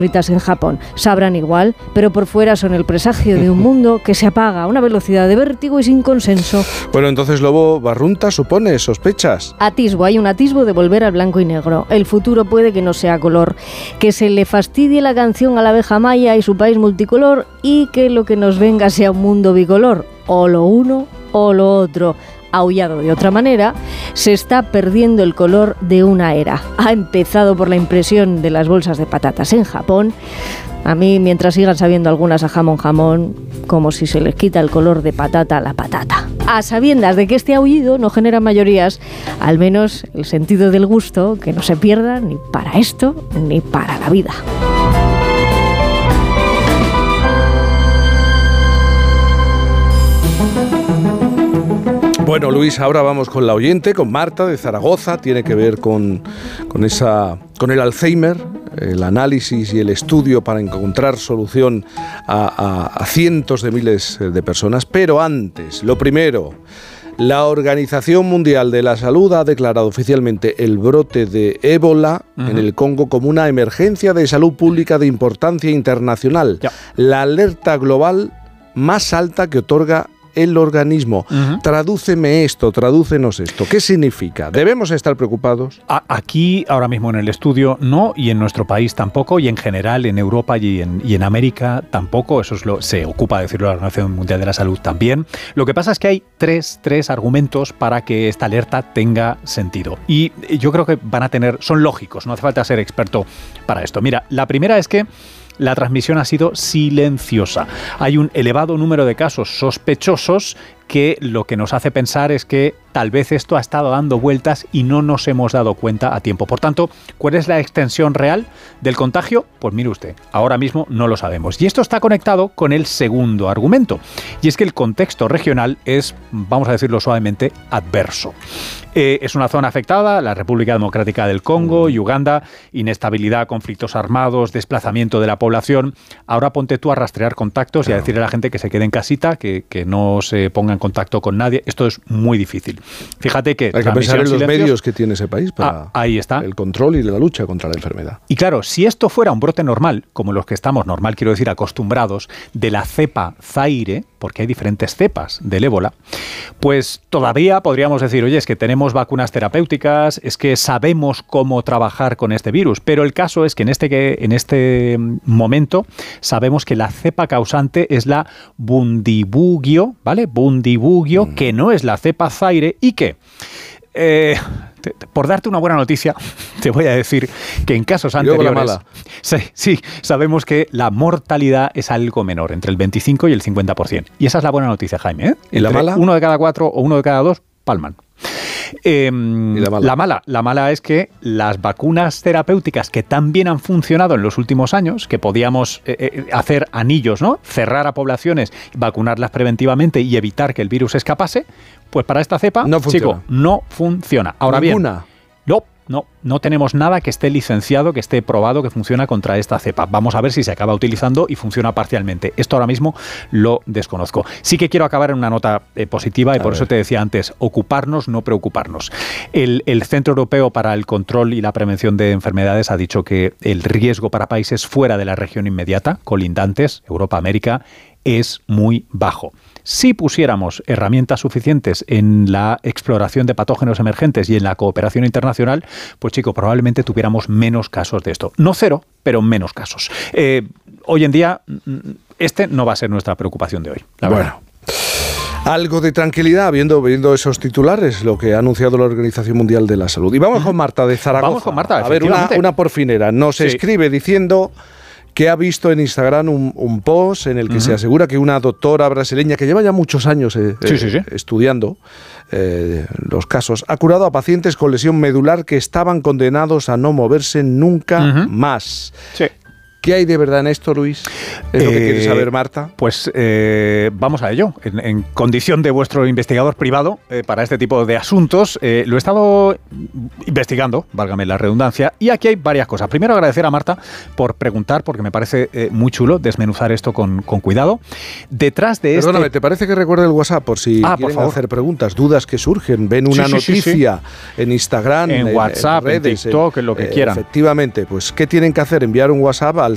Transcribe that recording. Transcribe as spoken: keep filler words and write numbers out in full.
en Japón. Sabrán igual, pero por fuera son el presagio de un mundo que se apaga a una velocidad de vértigo y sin consenso. Bueno, entonces, Lobo Barrunta, supone, sospechas. Atisbo, hay un atisbo de volver al blanco y negro. El futuro puede que no sea color, que se le fastidie la canción a la abeja maya y su país multicolor, y que lo que nos venga sea un mundo bicolor, o lo uno o lo otro. Aullado de otra manera, se está perdiendo el color de una era. Ha empezado por la impresión de las bolsas de patatas en Japón. A mí, mientras sigan sabiendo algunas a jamón jamón, como si se les quita el color de patata a la patata. A sabiendas de que este aullido no genera mayorías, al menos el sentido del gusto, que no se pierda ni para esto ni para la vida. Bueno, Luis, ahora vamos con la oyente, con Marta de Zaragoza. Tiene que ver con, con, esa, con el Alzheimer, el análisis y el estudio para encontrar solución a, a, a cientos de miles de personas. Pero antes, lo primero, la Organización Mundial de la Salud ha declarado oficialmente el brote de ébola uh-huh. en el Congo como una emergencia de salud pública de importancia internacional. Ya. La alerta global más alta que otorga el organismo. Uh-huh. Tradúceme esto, tradúcenos esto. ¿Qué significa? ¿Debemos estar preocupados? Aquí, ahora mismo en el estudio, no, y en nuestro país tampoco, y en general en Europa y en, y en América tampoco. Eso es lo se ocupa de decirlo la Organización Mundial de la Salud también. Lo que pasa es que hay tres, tres argumentos para que esta alerta tenga sentido. Y yo creo que van a tener, son lógicos, no hace falta ser experto para esto. Mira, la primera es que la transmisión ha sido silenciosa. Hay un elevado número de casos sospechosos que lo que nos hace pensar es que tal vez esto ha estado dando vueltas y no nos hemos dado cuenta a tiempo. Por tanto, ¿cuál es la extensión real del contagio? Pues mire usted, ahora mismo no lo sabemos. Y esto está conectado con el segundo argumento. Y es que el contexto regional es, vamos a decirlo suavemente, adverso. Eh, es una zona afectada, la República Democrática del Congo y Uganda, inestabilidad, conflictos armados, desplazamiento de la población. Ahora ponte tú a rastrear contactos y a decirle a la gente que se quede en casita, que, que no se ponga en contacto con nadie. Esto es muy difícil. Fíjate que hay que pensar en los medios que tiene ese país para ah, ahí está. el control y la lucha contra la enfermedad. Y claro, si esto fuera un brote normal, como los que estamos, normal quiero decir acostumbrados, de la cepa Zaire, porque hay diferentes cepas del ébola, pues todavía podríamos decir, oye, es que tenemos vacunas terapéuticas, es que sabemos cómo trabajar con este virus, pero el caso es que en este, en este momento sabemos que la cepa causante es la Bundibugyo, ¿vale? Bundibugyo, mm. que no es la cepa Zaire y que... Eh, te, te, por darte una buena noticia, te voy a decir que en casos anteriores... La mala. Sí, sí, sabemos que la mortalidad es algo menor, entre el veinticinco y el cincuenta por ciento. Y esa es la buena noticia, Jaime. ¿eh? ¿Y la mala? Uno de cada cuatro o uno de cada dos palman. Eh, ¿Y la mala? La mala, la mala es que las vacunas terapéuticas que tan bien han funcionado en los últimos años, que podíamos eh, eh, hacer anillos, ¿no? Cerrar a poblaciones, vacunarlas preventivamente y evitar que el virus escapase, pues para esta cepa, no funciona. chico, no funciona. Ahora ¿Ninguna? bien, no, no, no tenemos nada que esté licenciado, que esté probado que funciona contra esta cepa. Vamos a ver si se acaba utilizando y funciona parcialmente. Esto ahora mismo lo desconozco. Sí que quiero acabar en una nota eh, positiva y a por ver. eso te decía antes, ocuparnos, no preocuparnos. El, el Centro Europeo para el Control y la Prevención de Enfermedades ha dicho que el riesgo para países fuera de la región inmediata, colindantes, Europa, América, es muy bajo. Si pusiéramos herramientas suficientes en la exploración de patógenos emergentes y en la cooperación internacional, pues chico, probablemente tuviéramos menos casos de esto. No cero, pero menos casos. Eh, hoy en día, este no va a ser nuestra preocupación de hoy, la bueno. verdad. Algo de tranquilidad viendo, viendo esos titulares, lo que ha anunciado la Organización Mundial de la Salud. Y vamos con Marta de Zaragoza. Vamos con Marta, a ver, una, una porfinera. Nos sí. escribe diciendo... que ha visto en Instagram un, un post en el que uh-huh. se asegura que una doctora brasileña que lleva ya muchos años eh, sí, sí, sí. Eh, estudiando eh, los casos, ha curado a pacientes con lesión medular que estaban condenados a no moverse nunca uh-huh. más. Sí. ¿Qué hay de verdad en esto, Luis? ¿Es eh, lo que quiere saber Marta? Pues eh, vamos a ello. En, en condición de vuestro investigador privado eh, para este tipo de asuntos, eh, lo he estado investigando, válgame la redundancia, y aquí hay varias cosas. Primero, agradecer a Marta por preguntar, porque me parece eh, muy chulo desmenuzar esto con, con cuidado. Detrás de Perdóname, este... ¿te parece que recuerde el WhatsApp por si ah, quieren por hacer preguntas, dudas que surgen? Ven una sí, sí, noticia sí, sí. en Instagram, en, en WhatsApp, en, redes, en TikTok, en lo que eh, quieran. Efectivamente, pues ¿qué tienen que hacer? Enviar un WhatsApp al